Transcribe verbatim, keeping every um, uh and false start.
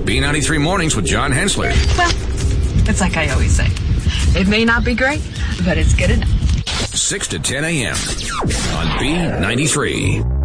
B ninety-three Mornings with John Hensler. Well, it's like I always say. It may not be great, but it's good enough. six to ten a.m. on B ninety-three.